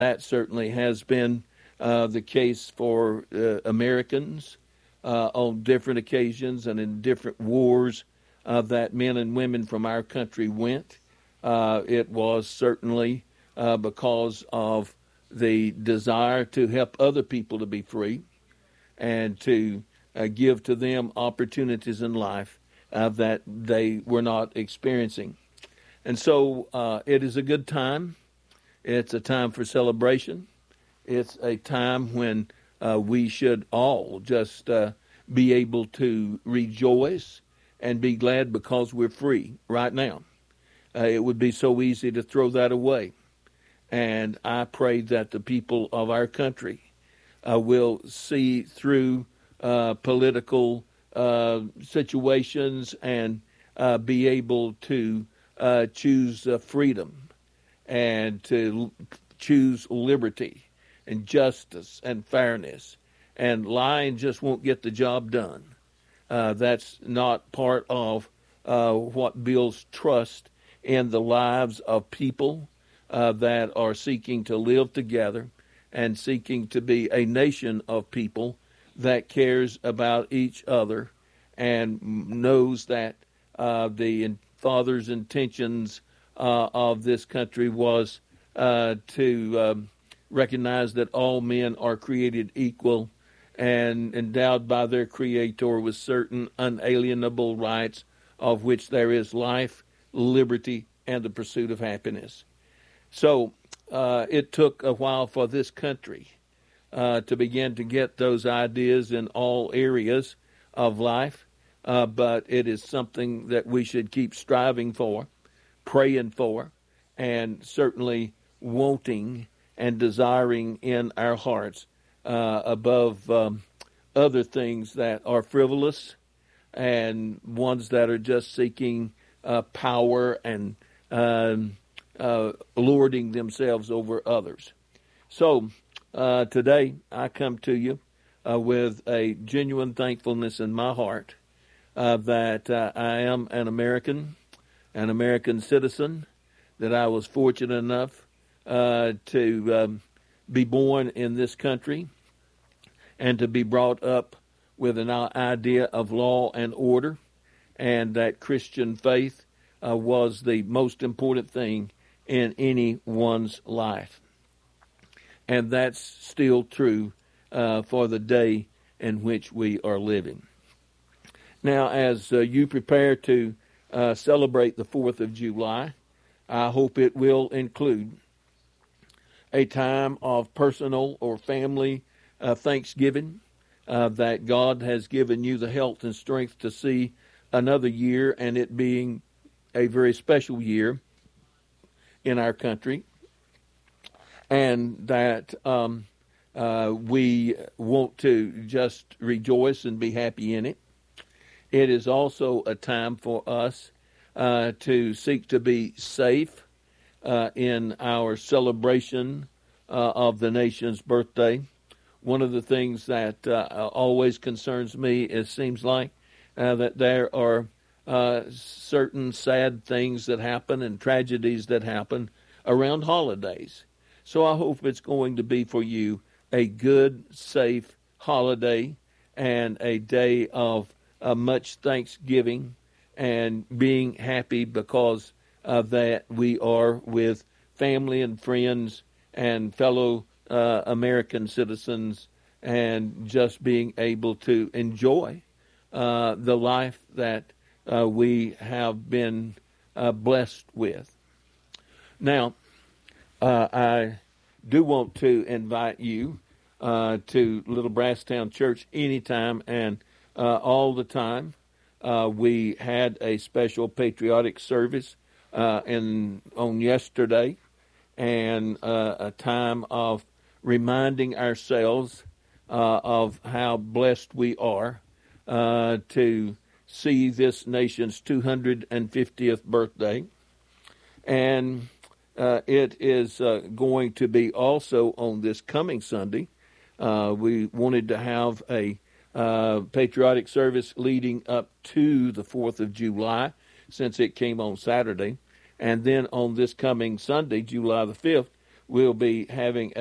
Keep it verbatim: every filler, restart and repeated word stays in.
That certainly has been uh, the case for uh, Americans uh, on different occasions and in different wars uh, that men and women from our country went. Uh, it was certainly uh, because of the desire to help other people to be free and to uh, give to them opportunities in life uh, that they were not experiencing. And so uh, it is a good time. It's a time for celebration. It's a time when uh, we should all just uh, be able to rejoice and be glad because we're free right now. Uh, it would be so easy to throw that away. And I pray that the people of our country uh, will see through uh, political uh, situations and uh, be able to uh, choose uh, freedom and to choose liberty and justice and fairness. And lying just won't get the job done. Uh, that's not part of uh, what builds trust in the lives of people uh, that are seeking to live together and seeking to be a nation of people that cares about each other and knows that uh, the Father's intentions uh, of this country was uh, to um, recognize that all men are created equal and endowed by their Creator with certain unalienable rights, of which there is life, liberty, and the pursuit of happiness. So uh, it took a while for this country uh, to begin to get those ideas in all areas of life, uh, but it is something that we should keep striving for, praying for, and certainly wanting and desiring in our hearts uh, above um, other things that are frivolous and ones that are just seeking uh, power and um, uh, lording themselves over others. So uh, today I come to you uh, with a genuine thankfulness in my heart uh, that uh, I am an American, an American citizen, that I was fortunate enough uh, to um, be born in this country and to be brought up with an idea of law and order, and that Christian faith uh, was the most important thing in anyone's life. And that's still true uh, for the day in which we are living. Now, as uh, you prepare to uh, celebrate the fourth of July, I hope it will include a time of personal or family uh, thanksgiving, uh, that God has given you the health and strength to see another year, and it being a very special year in our country, and that um, uh, we want to just rejoice and be happy in it. It is also a time for us uh, to seek to be safe uh, in our celebration uh, of the nation's birthday. One of the things that uh, always concerns me, it seems like, uh, that there are uh, certain sad things that happen and tragedies that happen around holidays. So I hope it's going to be for you a good, safe holiday and a day of uh, much thanksgiving and being happy because of that we are with family and friends and fellow uh, American citizens, and just being able to enjoy uh, the life that uh, we have been uh, blessed with. Now, uh, I do want to invite you uh, to Little Brasstown Church anytime and uh, all the time. Uh, we had a special patriotic service uh, in on yesterday, and uh, a time of reminding ourselves uh, of how blessed we are uh, to see this nation's two hundred fiftieth birthday. And uh, it is uh, going to be also on this coming Sunday. Uh, we wanted to have a uh, patriotic service leading up to the fourth of July, since it came on Saturday. And then on this coming Sunday, July the fifth, we'll be having